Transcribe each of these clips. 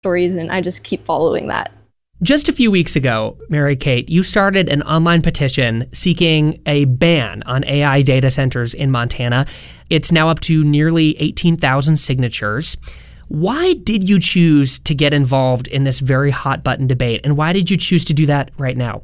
stories, and I just keep following that. Just a few weeks ago, Mary Kate, you started an online petition seeking a ban on AI data centers in Montana. It's now up to nearly 18,000 signatures. Why did you choose to get involved in this very hot button debate, and why did you choose to do that right now?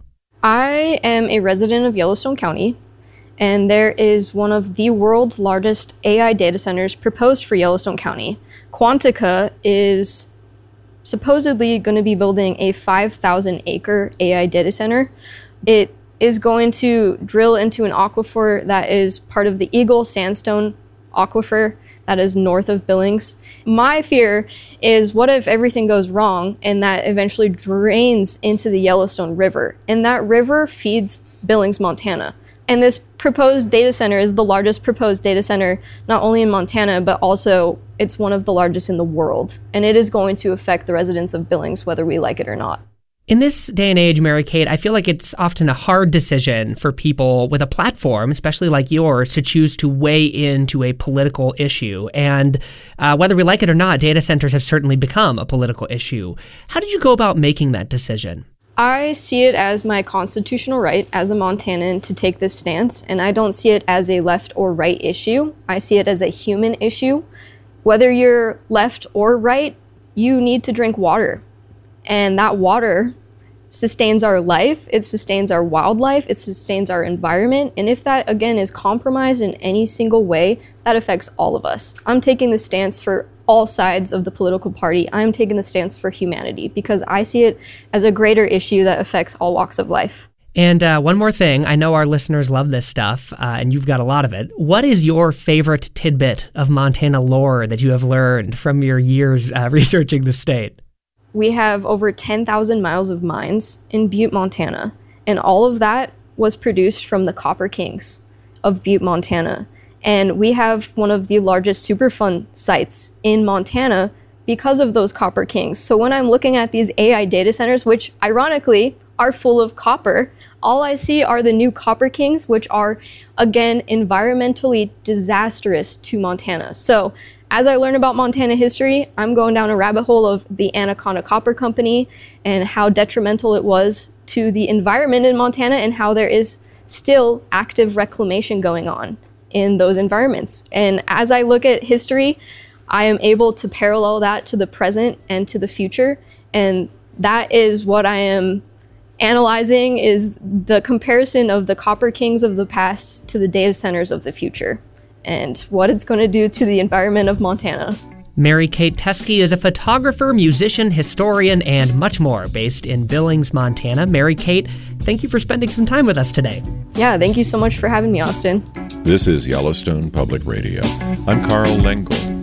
I am a resident of Yellowstone County, and there is one of the world's largest AI data centers proposed for Yellowstone County. Quantica is supposedly going to be building a 5,000-acre AI data center. It is going to drill into an aquifer that is part of the Eagle Sandstone Aquifer that is north of Billings. My fear is, what if everything goes wrong and that eventually drains into the Yellowstone River, and that river feeds Billings, Montana? And this proposed data center is the largest proposed data center, not only in Montana, but also it's one of the largest in the world. And it is going to affect the residents of Billings, whether we like it or not. In this day and age, Mary Kate, I feel like it's often a hard decision for people with a platform, especially like yours, to choose to weigh into a political issue. And whether we like it or not, data centers have certainly become a political issue. How did you go about making that decision? I see it as my constitutional right as a Montanan to take this stance, and I don't see it as a left or right issue. I see it as a human issue. Whether you're left or right, you need to drink water. And that water sustains our life, it sustains our wildlife, it sustains our environment. And if that, again, is compromised in any single way, that affects all of us. I'm taking the stance for all sides of the political party. I'm taking the stance for humanity because I see it as a greater issue that affects all walks of life. And one more thing, I know our listeners love this stuff, and you've got a lot of it. What is your favorite tidbit of Montana lore that you have learned from your years researching the state? We have over 10,000 miles of mines in Butte, Montana, and all of that was produced from the Copper Kings of Butte, Montana. And we have one of the largest Superfund sites in Montana because of those Copper Kings. So when I'm looking at these AI data centers, which ironically are full of copper, all I see are the new Copper Kings, which are, again, environmentally disastrous to Montana. So as I learn about Montana history, I'm going down a rabbit hole of the Anaconda Copper Company and how detrimental it was to the environment in Montana and how there is still active reclamation going on in those environments. And as I look at history, I am able to parallel that to the present and to the future. And that is what I am analyzing, is the comparison of the Copper Kings of the past to the data centers of the future and what it's going to do to the environment of Montana. Mary Kate Teske is a photographer, musician, historian, and much more based in Billings, Montana. Mary Kate, thank you for spending some time with us today. Yeah, thank you so much for having me, Austin. This is Yellowstone Public Radio. I'm Carl Lengel.